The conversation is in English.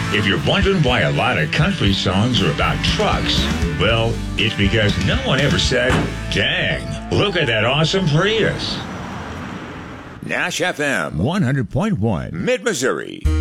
If you're wondering why a lot of country songs are about trucks, well, it's because no one ever said, dang, look at that awesome Prius. Nash FM 100.1 Mid-Missouri.